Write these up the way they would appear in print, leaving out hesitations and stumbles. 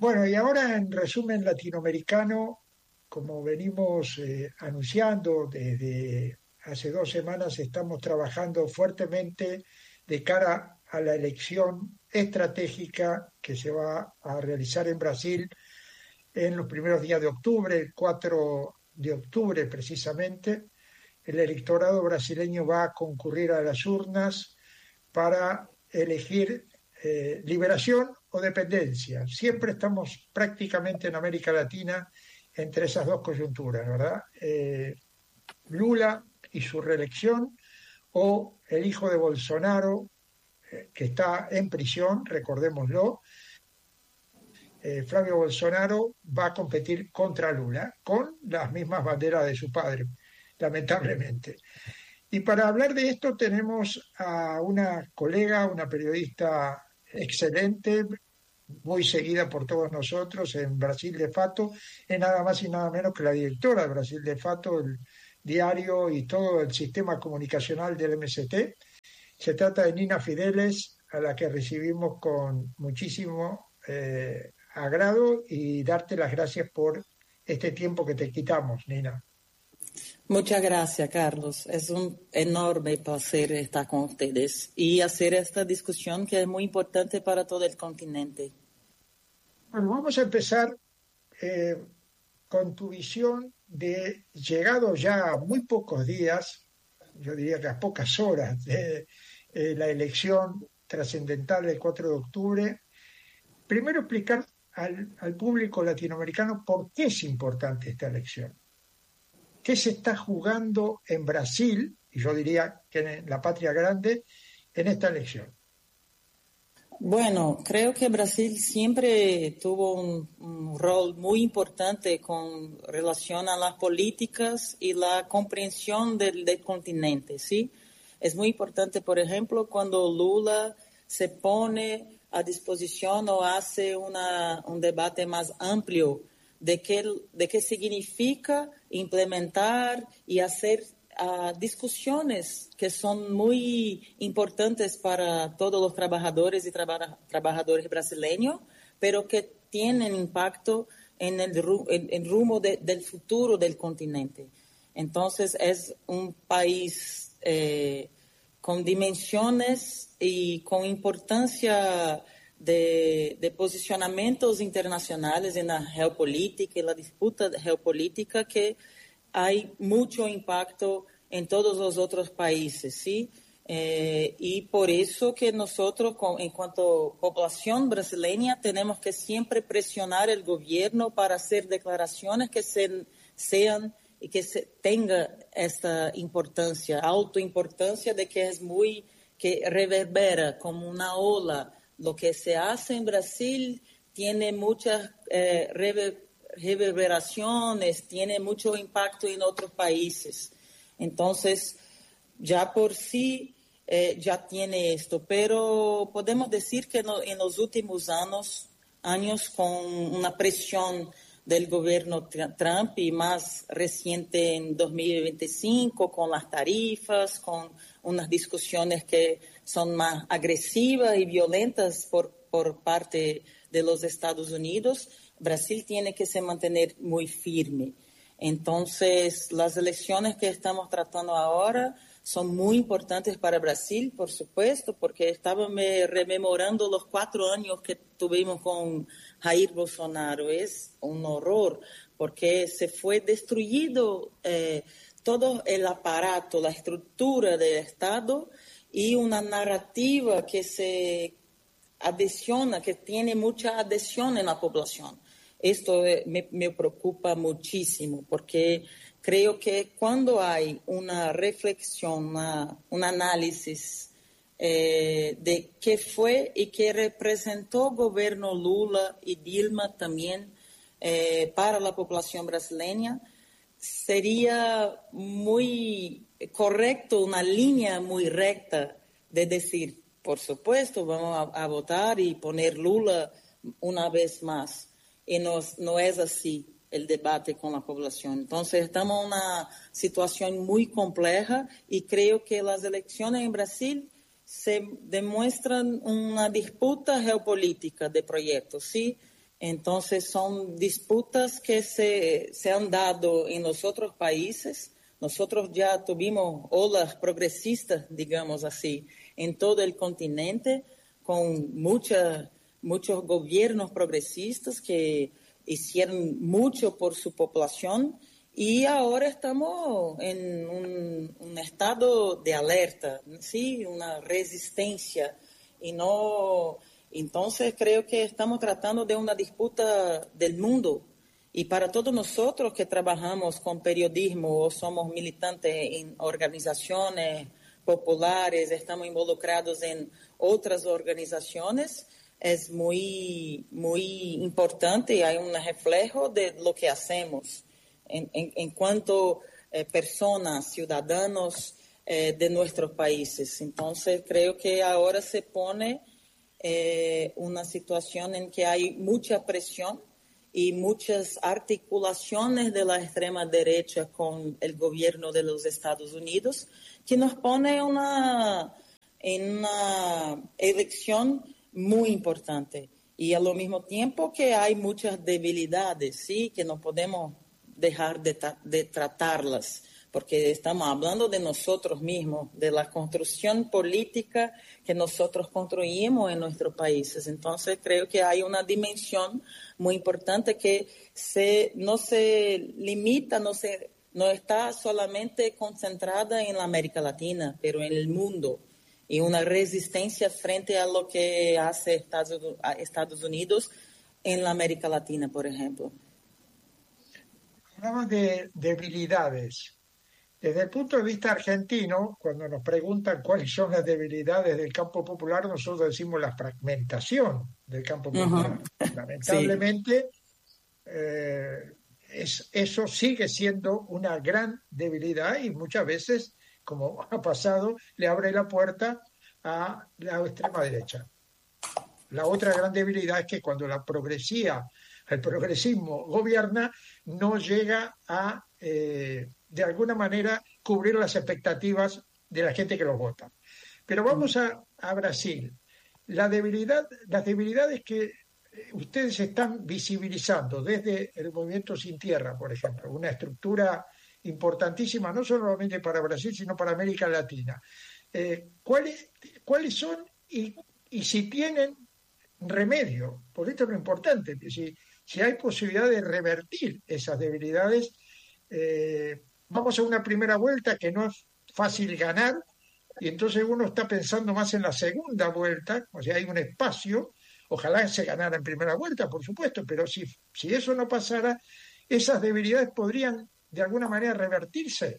Bueno, y ahora en resumen latinoamericano, como venimos anunciando desde hace 2 semanas, estamos trabajando fuertemente de cara a la elección estratégica que se va a realizar en Brasil en los primeros días de octubre, el 4 de octubre precisamente. El electorado brasileño va a concurrir a las urnas para elegir liberación o dependencia. Siempre estamos prácticamente en América Latina entre esas dos coyunturas, ¿verdad? Lula y su reelección o el hijo de Bolsonaro, que está en prisión, recordémoslo. Flavio Bolsonaro va a competir contra Lula con las mismas banderas de su padre, lamentablemente. Y para hablar de esto tenemos a una colega, una periodista excelente, muy seguida por todos nosotros en Brasil de Fato, es nada más y nada menos que la directora de Brasil de Fato, el diario y todo el sistema comunicacional del MST. Se trata de Nina Fideles, a la que recibimos con muchísimo agrado y darte las gracias por este tiempo que te quitamos, Nina. Muchas gracias, Carlos. Es un enorme placer estar con ustedes y hacer esta discusión que es muy importante para todo el continente. Bueno, vamos a empezar con tu visión de, llegado ya a muy pocos días, yo diría que a pocas horas de la elección trascendental del 4 de octubre, primero explicar al público latinoamericano por qué es importante esta elección. ¿Qué se está jugando en Brasil, y yo diría que en la patria grande, en esta elección? Bueno, creo que Brasil siempre tuvo un rol muy importante con relación a las políticas y la comprensión del continente, ¿sí? Es muy importante, por ejemplo, cuando Lula se pone a disposición o hace un debate más amplio de qué significa implementar y hacer discusiones que son muy importantes para todos los trabajadores y trabajadores brasileños, pero que tienen impacto en el rumbo del futuro del continente. Entonces, es un país con dimensiones y con importancia de posicionamientos internacionales en la geopolítica y la disputa geopolítica que hay mucho impacto en todos los otros países, ¿sí? Y por eso que nosotros, en cuanto a población brasileña, tenemos que siempre presionar el gobierno para hacer declaraciones que sean y que tenga esta importancia, autoimportancia de que que reverbera como una ola. Lo que se hace en Brasil tiene muchas reverberaciones, tiene mucho impacto en otros países. Entonces, ya por sí ya tiene esto, pero podemos decir que en los últimos años con una presión del gobierno Trump y más reciente en 2025 con las tarifas, con unas discusiones que son más agresivas y violentas por parte de los Estados Unidos, Brasil tiene que se mantener muy firme. Entonces, las elecciones que estamos tratando ahora son muy importantes para Brasil, por supuesto, porque estaba rememorando los 4 años que tuvimos con Jair Bolsonaro. Es un horror, porque se fue destruido todo el aparato, la estructura del Estado y una narrativa que se adhesiona, que tiene mucha adhesión en la población. Esto me preocupa muchísimo porque creo que cuando hay una reflexión, un análisis de qué fue y qué representó el gobierno Lula y Dilma también para la población brasileña, sería muy correcto, una línea muy recta de decir, por supuesto, vamos a votar y poner Lula una vez más. Y no es así el debate con la población. Entonces, estamos en una situación muy compleja y creo que las elecciones en Brasil se demuestran una disputa geopolítica de proyectos, ¿sí? Entonces son disputas que se han dado en los otros países. Nosotros ya tuvimos olas progresistas, digamos así, en todo el continente, con muchos gobiernos progresistas que hicieron mucho por su población, y ahora estamos en un estado de alerta, ¿sí? Una resistencia, y no. Entonces creo que estamos tratando de una disputa del mundo, y para todos nosotros que trabajamos con periodismo o somos militantes en organizaciones populares, estamos involucrados en otras organizaciones, es muy, muy importante, y hay un reflejo de lo que hacemos en cuanto personas, ciudadanos de nuestros países. Entonces creo que ahora se pone una situación en que hay mucha presión y muchas articulaciones de la extrema derecha con el gobierno de los Estados Unidos, que nos pone en una elección muy importante. Y al mismo tiempo que hay muchas debilidades, ¿sí? Que no podemos dejar de tratarlas, porque estamos hablando de nosotros mismos, de la construcción política que nosotros construimos en nuestros países. Entonces creo que hay una dimensión muy importante que no se limita, no está solamente concentrada en la América Latina, pero en el mundo, y una resistencia frente a lo que hace Estados Unidos en la América Latina, por ejemplo. Hablamos de debilidades. Desde el punto de vista argentino, cuando nos preguntan cuáles son las debilidades del campo popular, nosotros decimos la fragmentación del campo popular. Sí. Lamentablemente, eso sigue siendo una gran debilidad, y muchas veces, como ha pasado, le abre la puerta a la extrema derecha. La otra gran debilidad es que cuando el progresismo gobierna, no llega a, de alguna manera, cubrir las expectativas de la gente que los vota. Pero vamos a Brasil. Las debilidades que ustedes están visibilizando desde el Movimiento Sin Tierra, por ejemplo, una estructura importantísima, no solamente para Brasil, sino para América Latina. ¿Cuáles son y si tienen remedio? Porque esto es lo importante, que si hay posibilidad de revertir esas debilidades, vamos a una primera vuelta que no es fácil ganar, y entonces uno está pensando más en la segunda vuelta, o sea, hay un espacio. Ojalá se ganara en primera vuelta, por supuesto, pero si eso no pasara, esas debilidades podrían de alguna manera revertirse.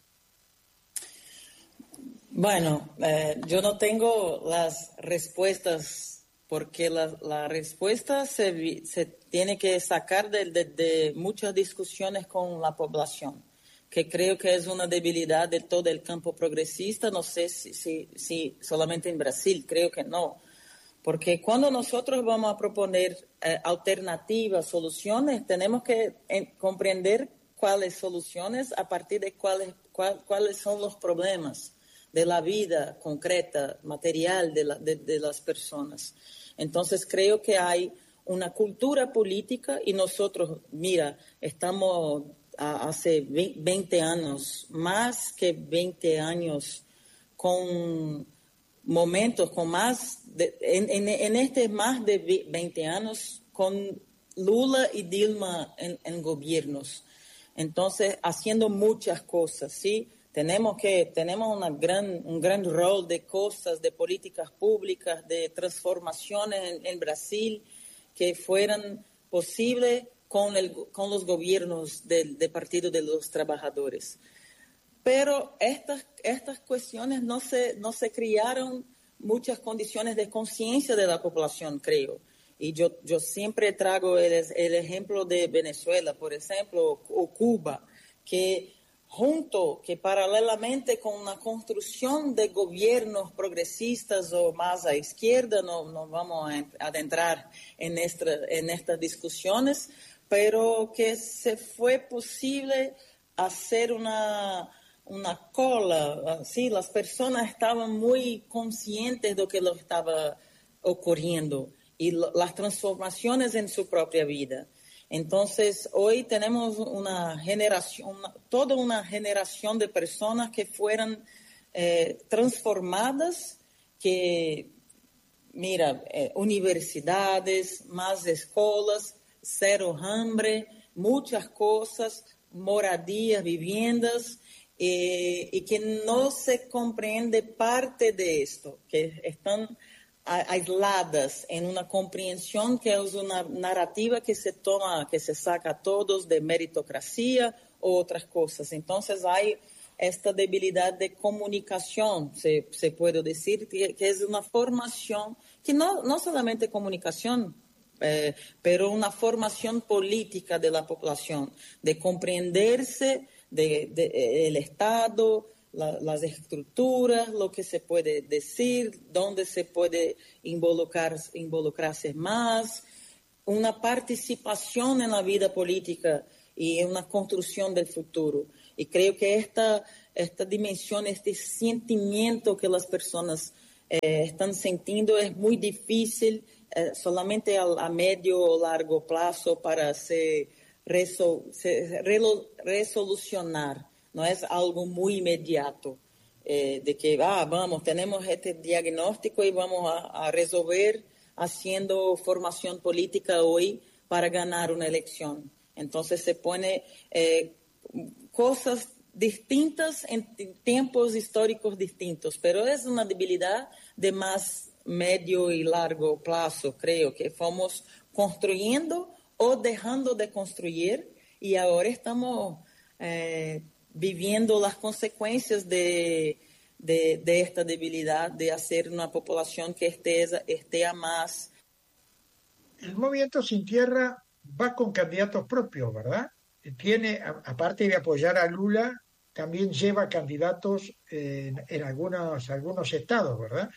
Bueno, yo no tengo las respuestas, porque la respuesta se tiene que sacar de muchas discusiones con la población, que creo que es una debilidad de todo el campo progresista. No sé si solamente en Brasil, creo que no. Porque cuando nosotros vamos a proponer alternativas, soluciones, tenemos que comprender cuáles soluciones a partir de cuáles son los problemas de la vida concreta, material de las personas. Entonces creo que hay una cultura política, y nosotros, mira, estamos hace 20 años, más que 20 años, con momentos, con en este más de 20 años, con Lula y Dilma en gobiernos. Entonces, haciendo muchas cosas, ¿sí? Tenemos un gran rol de cosas, de políticas públicas, de transformaciones en Brasil que fueran posibles con los gobiernos del Partido de los Trabajadores. Pero estas cuestiones no se crearon muchas condiciones de conciencia de la población, creo. Y yo siempre traigo el ejemplo de Venezuela, por ejemplo, o Cuba, que paralelamente con una construcción de gobiernos progresistas o más a izquierda, no vamos a adentrar en estas discusiones, pero que se fue posible hacer una cola, ¿sí? Las personas estaban muy conscientes de lo que lo estaba ocurriendo, y las transformaciones en su propia vida. Entonces, hoy tenemos toda una generación de personas que fueron transformadas, que, mira, universidades, más escuelas, cero hambre, muchas cosas, moradías, viviendas, y que no se comprende parte de esto, que están aisladas en una comprensión que es una narrativa que se toma, que se saca a todos de meritocracia o otras cosas. Entonces hay esta debilidad de comunicación, se puede decir, que es una formación, que no solamente comunicación, pero una formación política de la población, de comprenderse el Estado, las estructuras, lo que se puede decir, dónde se puede involucrarse más, una participación en la vida política y en una construcción del futuro. Y creo que esta dimensión, este sentimiento que las personas están sintiendo es muy difícil solamente a medio o largo plazo para resolucionar. No es algo muy inmediato, de que, tenemos este diagnóstico y vamos a resolver haciendo formación política hoy para ganar una elección. Entonces se pone cosas distintas en tiempos históricos distintos, pero es una debilidad de más medio y largo plazo, creo, que fuimos construyendo o dejando de construir y ahora estamos viviendo las consecuencias de esta debilidad de hacer una población que esté a más. El Movimiento Sin Tierra va con candidatos propios, ¿verdad? Tiene, aparte de apoyar a Lula, también lleva candidatos en algunos estados, ¿verdad?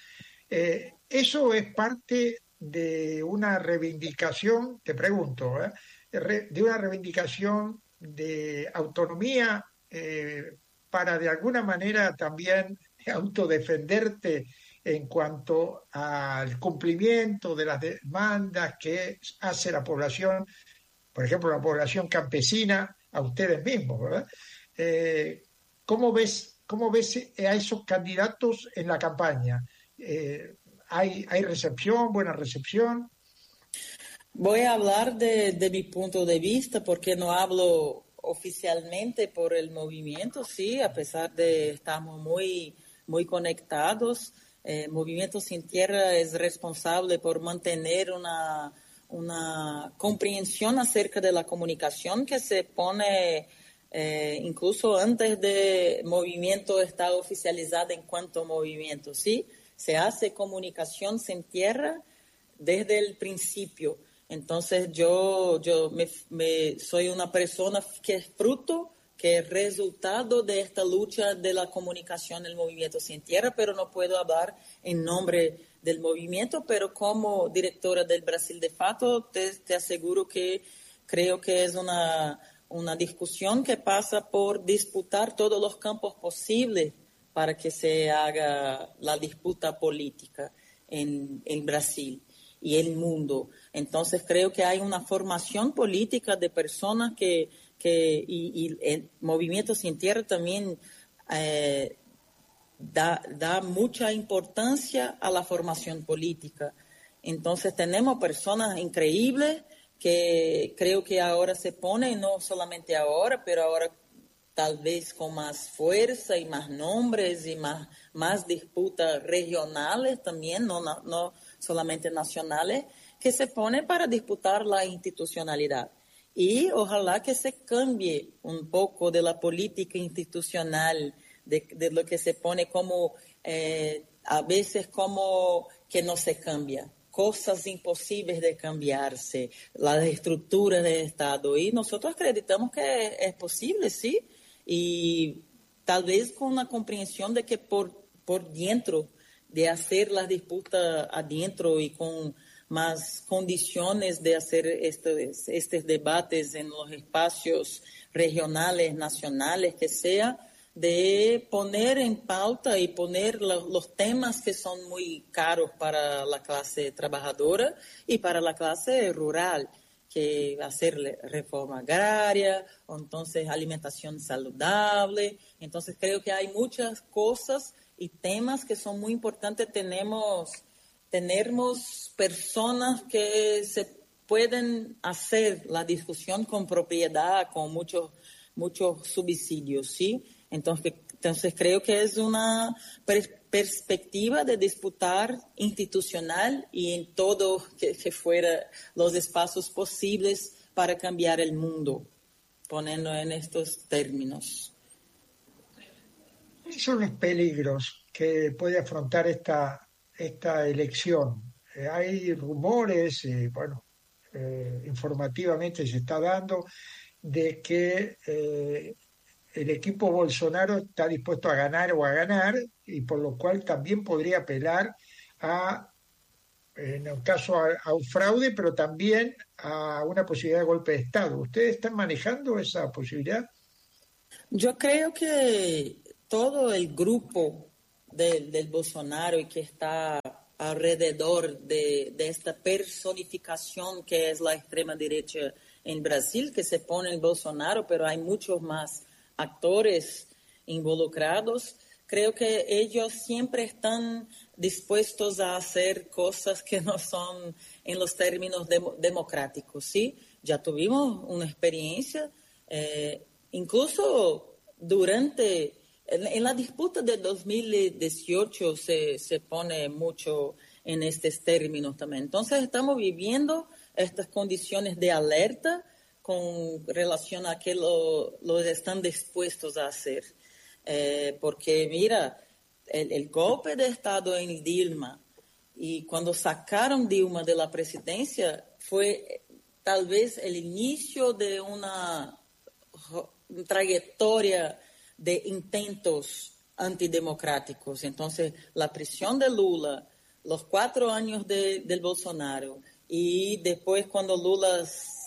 Eso es parte de una reivindicación, te pregunto, de una reivindicación de autonomía para de alguna manera también autodefenderte en cuanto al cumplimiento de las demandas que hace la población, por ejemplo, la población campesina, a ustedes mismos, ¿verdad? Eh, cómo ves a esos candidatos en la campaña? ¿Hay recepción, buena recepción? Voy a hablar de mi punto de vista porque no hablo oficialmente por el movimiento, sí, a pesar de estamos muy conectados. Movimiento Sin Tierra es responsable por mantener una comprensión acerca de la comunicación que se pone incluso antes de movimiento estar oficializado en cuanto movimiento, ¿sí? Se hace comunicación sin tierra desde el principio. Entonces yo soy una persona que es fruto, que es resultado de esta lucha de la comunicación del Movimiento Sin Tierra, pero no puedo hablar en nombre del movimiento, pero como directora del Brasil de Fato te aseguro que creo que es una discusión que pasa por disputar todos los campos posibles para que se haga la disputa política en Brasil y el mundo. Entonces creo que hay una formación política de personas y el Movimiento Sin Tierra también da mucha importancia a la formación política. Entonces tenemos personas increíbles que creo que ahora se ponen, no solamente ahora, pero ahora tal vez con más fuerza y más nombres y más disputas regionales también, no solamente nacionales, que se ponen para disputar la institucionalidad. Y ojalá que se cambie un poco de la política institucional, de lo que se pone como, a veces como que no se cambia. Cosas imposibles de cambiarse, las estructuras del Estado. Y nosotros acreditamos que es posible, sí, y tal vez con una comprensión de que por dentro, de hacer las disputas adentro y con más condiciones de hacer estos debates en los espacios regionales, nacionales, que sea, de poner en pauta y poner los temas que son muy caros para la clase trabajadora y para la clase rural, que hacer reforma agraria, o entonces alimentación saludable. Entonces creo que hay muchas cosas y temas que son muy importantes. Tenemos personas que se pueden hacer la discusión con propiedad, con muchos subsidios, ¿sí? Entonces creo que es una perspectiva de disputar institucional y en todo que fuera los espacios posibles para cambiar el mundo, poniendo en estos términos. ¿Cuáles son los peligros que puede afrontar esta elección? Hay rumores, informativamente se está dando de que el equipo Bolsonaro está dispuesto a ganar o a ganar, y por lo cual también podría apelar en el caso a un fraude, pero también a una posibilidad de golpe de Estado. ¿Ustedes están manejando esa posibilidad? Yo creo que todo el grupo del Bolsonaro y que está alrededor de esta personificación que es la extrema derecha en Brasil, que se pone en Bolsonaro, pero hay muchos más actores involucrados. Creo que ellos siempre están dispuestos a hacer cosas que no son en los términos democráticos, ¿sí? Ya tuvimos una experiencia, incluso en la disputa de 2018 se pone mucho en estos términos también. Entonces estamos viviendo estas condiciones de alerta con relación a qué los están dispuestos a hacer. Porque mira, el golpe de Estado en Dilma y cuando sacaron Dilma de la presidencia fue tal vez el inicio de una trayectoria de intentos antidemocráticos. Entonces, la prisión de Lula, los 4 años del Bolsonaro, y después cuando Lula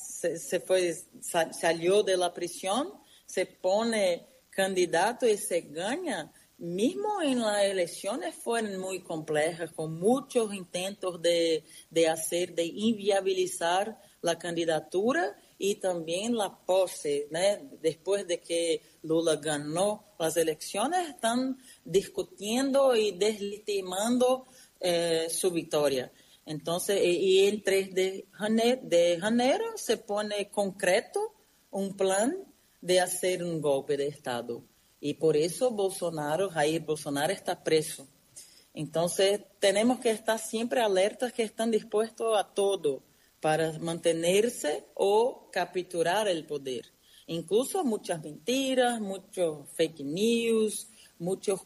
salió de la prisión, se pone candidato y se gana. Mismo en las elecciones fueron muy complejas, con muchos intentos de inviabilizar la candidatura y también la pose, ¿no? Después de que Lula ganó las elecciones, están discutiendo y deslegitimando su victoria. Entonces, y el 3 de enero se pone concreto un plan de hacer un golpe de Estado. Y por eso Jair Bolsonaro está preso. Entonces, tenemos que estar siempre alertas que están dispuestos a todo para mantenerse o capturar el poder. Incluso muchas mentiras, muchos fake news, muchos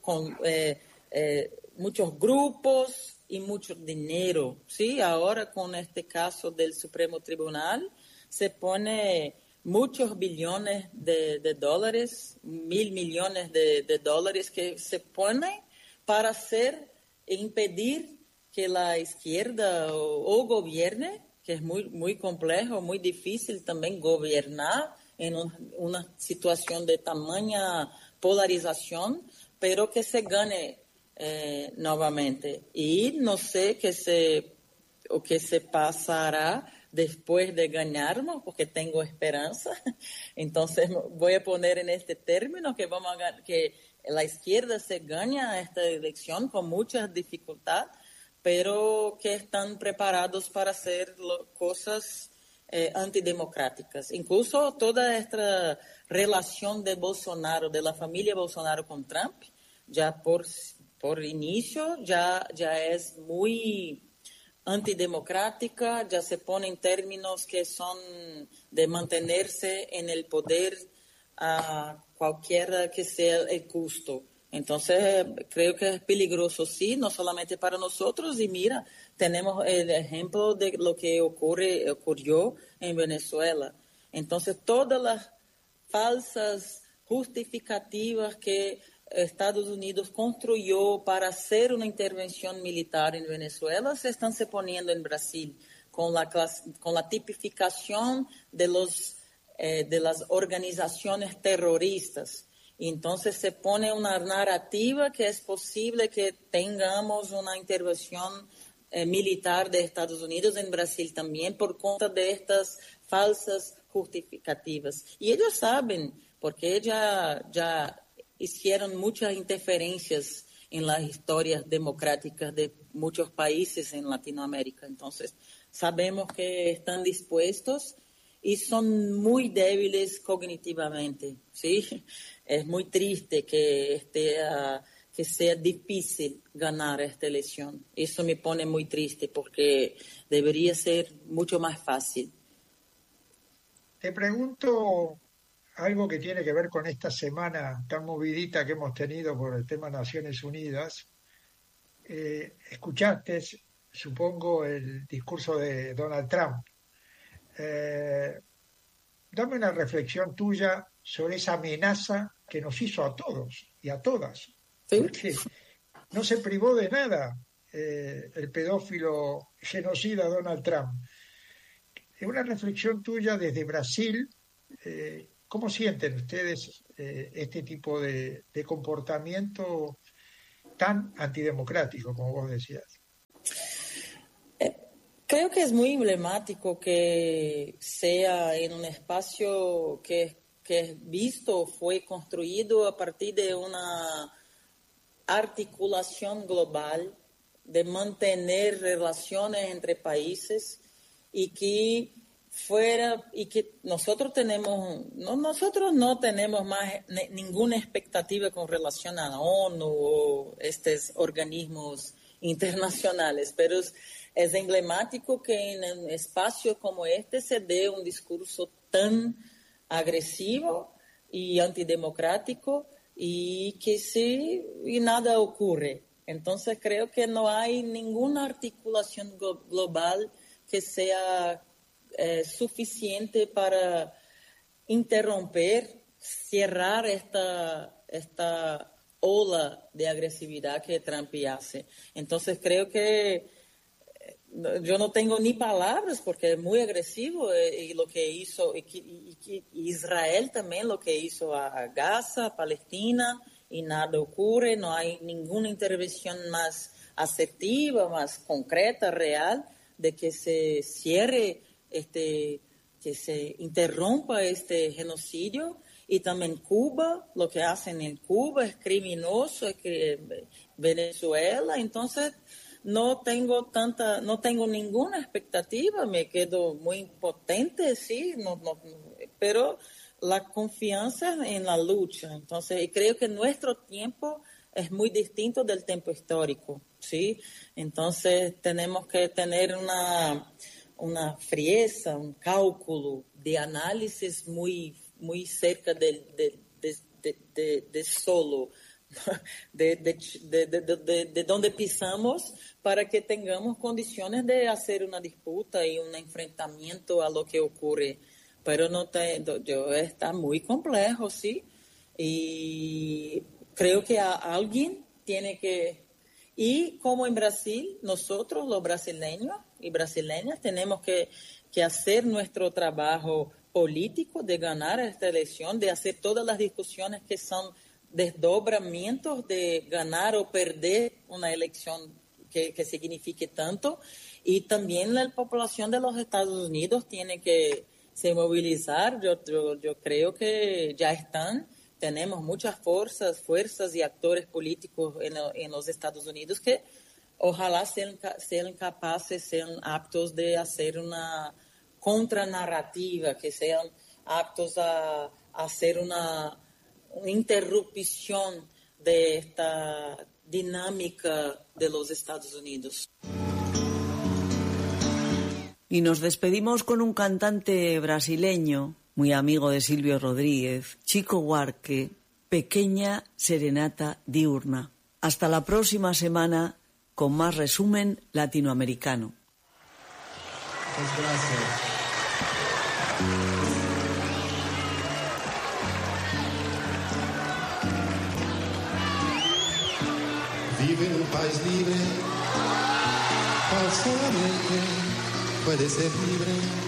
grupos y mucho dinero. ¿Sí? Ahora con este caso del Supremo Tribunal se pone muchos billones de dólares, 1.000 millones de dólares que se ponen para impedir que la izquierda o gobierne, que es muy, muy complejo, muy difícil también gobernar en una situación de tamaña polarización, pero que se gane nuevamente. Y no sé qué se pasará después de ganarnos, porque tengo esperanza. Entonces voy a poner en este término que que la izquierda se gana esta elección con mucha dificultad, pero que están preparados para hacer cosas antidemocráticas. Incluso toda esta relación de Bolsonaro, de la familia Bolsonaro con Trump, ya por inicio ya es muy antidemocrática, ya se pone en términos que son de mantenerse en el poder a cualquiera que sea el costo. Entonces, creo que es peligroso, sí, no solamente para nosotros. Y mira, tenemos el ejemplo de lo que ocurrió en Venezuela. Entonces, todas las falsas justificativas que Estados Unidos construyó para hacer una intervención militar en Venezuela se están poniendo en Brasil con la tipificación de las organizaciones terroristas. Y entonces se pone una narrativa que es posible que tengamos una intervención militar de Estados Unidos en Brasil también por cuenta de estas falsas justificativas. Y ellos saben, porque ya hicieron muchas interferencias en las historias democráticas de muchos países en Latinoamérica. Entonces, sabemos que están dispuestos y son muy débiles cognitivamente, ¿sí? Es muy triste que sea difícil ganar esta elección. Eso me pone muy triste porque debería ser mucho más fácil. Te pregunto algo que tiene que ver con esta semana tan movidita que hemos tenido por el tema Naciones Unidas. Escuchaste, supongo, el discurso de Donald Trump. Eh, Dame una reflexión tuya sobre esa amenaza que nos hizo a todos y a todas, ¿Sí? porque no se privó de nada el pedófilo genocida Donald Trump. Una reflexión tuya desde Brasil, ¿cómo sienten ustedes este tipo de comportamiento tan antidemocrático, como vos decías? Creo que es muy emblemático que sea en un espacio que es visto, fue construido a partir de una articulación global, de mantener relaciones entre países y que nosotros no tenemos más ninguna expectativa con relación a la ONU o estos organismos internacionales, pero es emblemático que en un espacio como este se dé un discurso tan agresivo y antidemocrático y nada ocurre. Entonces creo que no hay ninguna articulación global que sea suficiente para interromper, cerrar esta ola de agresividad que Trump hace. Entonces creo que yo no tengo ni palabras porque es muy agresivo y lo que hizo y Israel también lo que hizo a Gaza, a Palestina, y nada ocurre, no hay ninguna intervención más asertiva, más concreta, real, de que se cierre que se interrumpa este genocidio. Y también Cuba, lo que hacen en Cuba es criminoso, Venezuela. Entonces no tengo ninguna expectativa, me quedo muy impotente, sí, pero la confianza en la lucha. Entonces creo que nuestro tiempo es muy distinto del tiempo histórico, sí. Entonces tenemos que tener una frieza, un cálculo de análisis muy cerca de solo, de donde pisamos para que tengamos condiciones de hacer una disputa y un enfrentamiento a lo que ocurre. Pero está muy complejo, ¿sí? Y creo que alguien tiene que... Y como en Brasil, nosotros los brasileños y brasileñas tenemos que hacer nuestro trabajo político de ganar esta elección, de hacer todas las discusiones que son desdobramientos de ganar o perder una elección que signifique tanto. Y también la población de los Estados Unidos tiene que se movilizar. Yo creo que ya están. Tenemos muchas fuerzas y actores políticos en los Estados Unidos que ojalá sean capaces, sean aptos de hacer una contranarrativa, que sean aptos a hacer una interrupción de esta dinámica de los Estados Unidos. Y nos despedimos con un cantante brasileño, muy amigo de Silvio Rodríguez, Chico Buarque, Pequeña Serenata Diurna. Hasta la próxima semana con más resumen latinoamericano. Muchas gracias. Vive en un país libre, falsamente puede ser libre.